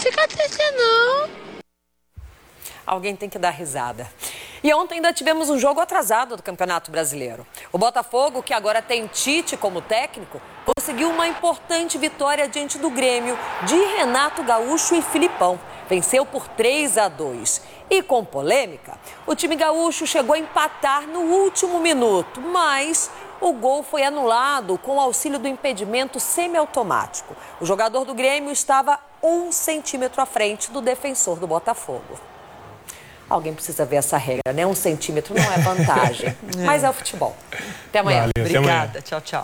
fica triste, não. Alguém tem que dar risada. E ontem ainda tivemos um jogo atrasado do Campeonato Brasileiro. O Botafogo, que agora tem Tite como técnico, conseguiu uma importante vitória diante do Grêmio de Renato Gaúcho e Filipão. Venceu por 3-2. E com polêmica, o time gaúcho chegou a empatar no último minuto, mas o gol foi anulado com o auxílio do impedimento semiautomático. O jogador do Grêmio estava 1 centímetro à frente do defensor do Botafogo. Alguém precisa ver essa regra, né? 1 centímetro não é vantagem, mas é o futebol. Até amanhã. Valeu, Obrigada. até amanhã. Tchau, tchau.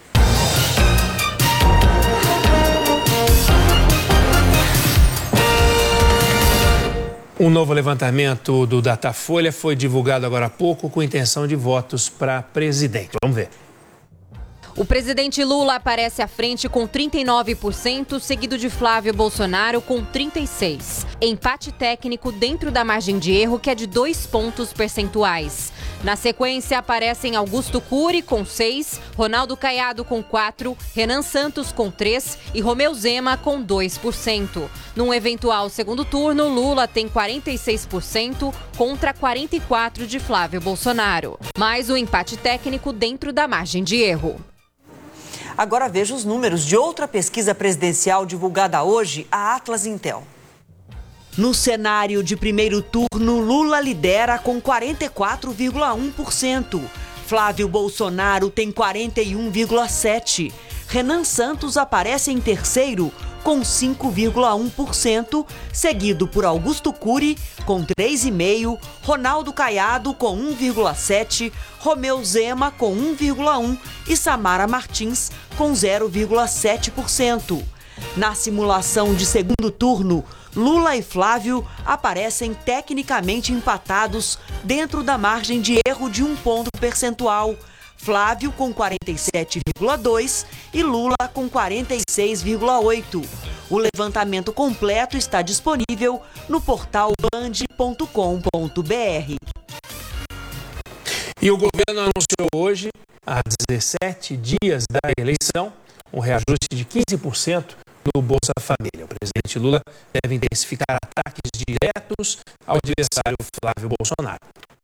Um novo levantamento do Datafolha foi divulgado agora há pouco com intenção de votos para presidente. Vamos ver. O presidente Lula aparece à frente com 39%, seguido de Flávio Bolsonaro com 36%. Empate técnico dentro da margem de erro, que é de 2 pontos percentuais. Na sequência, aparecem Augusto Cury com 6%, Ronaldo Caiado com 4%, Renan Santos com 3% e Romeu Zema com 2%. Num eventual segundo turno, Lula tem 46% contra 44% de Flávio Bolsonaro. Mais um empate técnico dentro da margem de erro. Agora veja os números de outra pesquisa presidencial divulgada hoje, a Atlas Intel. No cenário de primeiro turno, Lula lidera com 44,1%. Flávio Bolsonaro tem 41,7%. Renan Santos aparece em terceiro com 5,1%, seguido por Augusto Cury com 3,5%, Ronaldo Caiado com 1,7%, Romeu Zema com 1,1% e Samara Martins com 0,7%. Na simulação de segundo turno, Lula e Flávio aparecem tecnicamente empatados dentro da margem de erro de 1 ponto percentual. Flávio com 47,2% e Lula com 46,8%. O levantamento completo está disponível no portal band.com.br. E o governo anunciou hoje, há 17 dias da eleição, um reajuste de 15% no Bolsa Família. O presidente Lula deve intensificar ataques diretos ao adversário Flávio Bolsonaro.